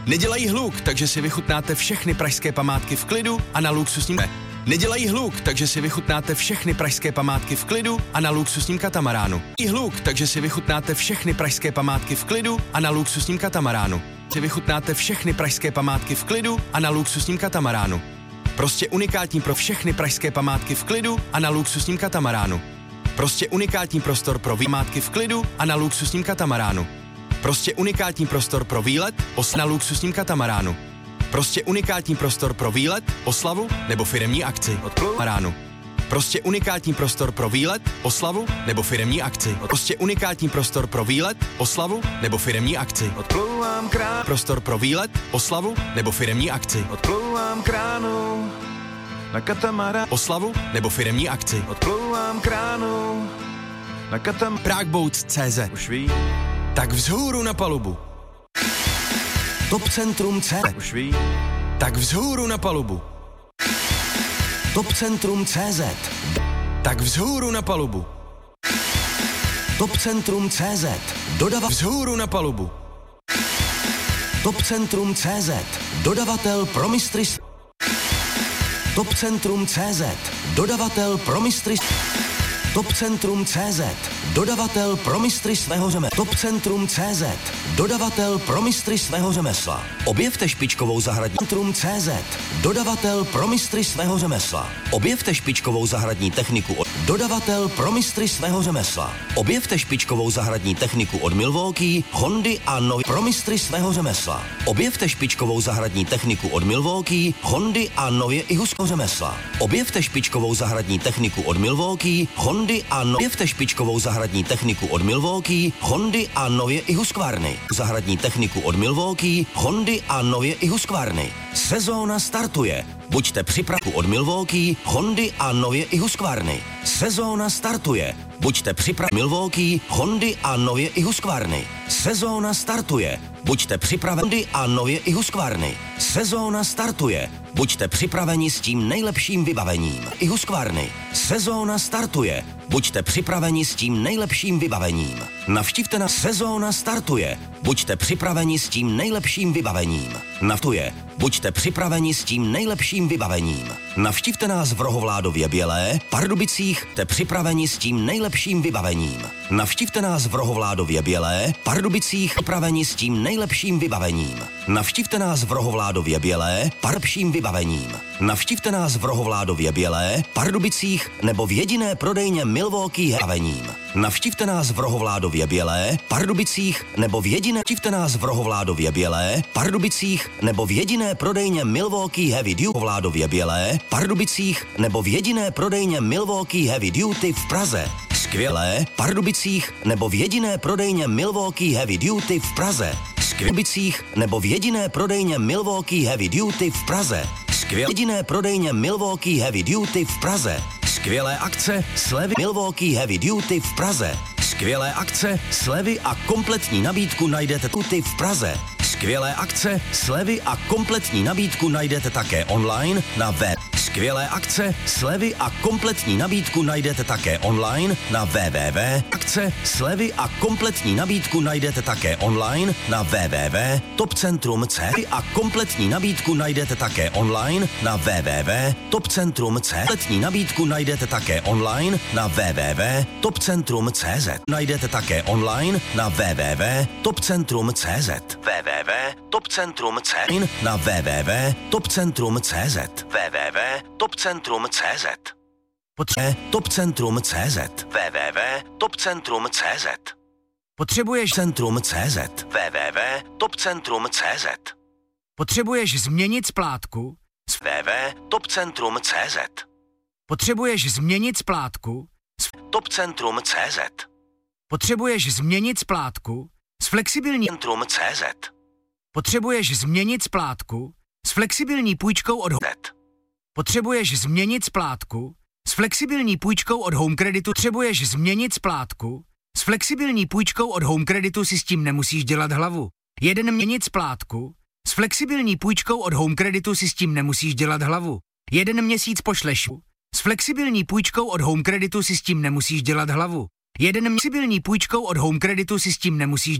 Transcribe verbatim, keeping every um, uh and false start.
Nedělají hluk, takže si vychutnáte všechny pražské památky v klidu a na luxusním... Nedělají hluk, takže si vychutnáte všechny pražské památky v klidu a na luxusním katamaránu. I hluk, takže si vychutnáte všechny pražské památky v klidu a na luxusním katamaránu. Si vychutnáte všechny pražské památky v klidu a na luxusním katamaránu. Prostě unikátní pro všechny pražské památky v klidu a na luxusním katamaránu. Prostě unikátní prostor pro památky v klidu a na luxusním katamaránu. Prostě unikátní prostor pro výlet, os na luxusním katamaránu. Prostě unikátní prostor pro výlet, oslavu nebo firemní akci od katamaránu. Prostě unikátní prostor pro výlet, oslavu nebo firemní akci. Prostě unikátní prostor pro výlet, oslavu nebo firemní akci. Odplouvám krán. Prostor pro výlet, oslavu nebo firemní akci. Odplouvám kránu. Na katamaránu. Oslavu nebo firemní akci. Odplouvám kránu. Na katam... Pragueboats tečka cé zet. Už ví. Tak vzhůru na palubu. Top Centrum C. Už ví. Tak vzhůru na palubu. Top Centrum C Z. Tak vzhůru na palubu. Top Centrum C Z. Dodava Vzhůru na palubu. Top Centrum C Z. Dodavatel pro mistry. Top Centrum C Z. Dodavatel pro mistry. Top Centrum C Z. Dodavatel pro mistry svého řemesla. Top Centrum C Z. Dodavatel pro mistry svého řemesla. Objevte špičkovou zahradní Centrum C Z. Dodavatel pro mistry svého řemesla. Objevte špičkovou zahradní techniku od Dodavatel pro mistry svého řemesla. Objevte špičkovou zahradní techniku od Milwaukee, Hondy a Novy pro mistry svého řemesla. Objevte špičkovou zahradní techniku od Milwaukee, Hondy a nově i Husko řemesla. Objevte špičkovou zahradní techniku od Milwaukee, Hondy a nově Objevte špičkovou zahradní techniku od Milwaukee, Hondy a nově i Husqvarny. Zahradní techniku od Milwaukee, Hondy a nově i Husqvarny. Sezóna startuje. Buďte připraveni od Milwaukee, Hondy a nově i Husqvarny. Sezóna startuje. Buďte připraveni Milwaukee, Hondy a nově i Husqvarny. Sezóna startuje. Buďte připraveni a nově i Husqvarny. Sezóna startuje. Buďte připraveni s tím nejlepším vybavením. I Husqvarny. Sezóna startuje. Buďte připraveni s tím nejlepším vybavením. Navštivte nás. Sezóna startuje. Buďte připraveni s tím nejlepším vybavením. Naftuje. Buďte připraveni s tím nejlepším vybavením. Navštivte nás v Rohovládově Bělé, Pardubicích, jste připraveni s tím nejlepším vybavením. Navštivte nás v Rohovládově Bělé, Pardubicích, připraveni s tím nejlepším vybavením. Navštivte nás v Rohovládově Bělé, Pardubicím vybavením. Navštivte nás v Rohovládově Bělé, Pardubicích nebo v jediné prodejně Milwaukee vybavením. Navštivte nás v Rohovládově Bělé, Pardubicích nebo v jediné Navštivte nás v Rohovládově Bělé, Pardubicích nebo v jediné prodejně Milwaukee Heavy Duty v Rohovládově Bělé, Pardubicích nebo v jediné prodejně Milwaukee Heavy Duty v Praze. Skvělé, Pardubicích nebo v jediné prodejně Milwaukee Heavy Duty v Praze. Skvělbicích nebo v jediné prodejně Milwaukee Heavy Duty v Praze. Skvělé jediné prodejně Milwaukee Heavy Duty v Praze. Skvělé akce, slevy Milwaukee Heavy Duty v Praze. Skvělé akce, slevy a kompletní nabídku najdete tuty v Praze. Skvělé akce, slevy a kompletní nabídku najdete také online na web. Skvělé akce, slevy a kompletní nabídku najdete také online na www. Akce, slevy a kompletní nabídku najdete také online na www. Topcentrum tečka cé a kompletní nabídku najdete také online na www. Topcentrum tečka cé. Kompletní nabídku najdete také online na www. Topcentrum tečka cé zet. Najdete také online na www. Topcentrum tečka cé zet. www. Topcentrum tečka cé na www. Topcentrum tečka cé zet. www. Topcentrum tečka cé zet. Potře Topcentrum tečka cé zet. www. Topcentrum tečka cé zet. Potřebuješ Centrum tečka cé zet. www. Topcentrum tečka cé zet. Potřebuješ změnit splátku s www. Topcentrum tečka cé zet. Potřebuješ změnit splátku s Topcentrum tečka cé zet. Potřebuješ změnit splátku s flexibilní Centrum tečka cé zet. Potřebuješ změnit splátku s flexibilní půjčkou od Home. Potřebuješ změnit splátku s flexibilní půjčkou od Home Creditu. Potřebuješ změnit splátku s flexibilní půjčkou od Home Creditu, si s tím nemusíš dělat hlavu. Jeden měnit splátku s flexibilní půjčkou od Home Creditu, si s tím nemusíš dělat hlavu. Jeden měsíc pošleš s flexibilní půjčkou od Home Creditu, si s tím nemusíš dělat hlavu. Jeden flexibilní půjčkou od Home Creditu, si s tím nemusíš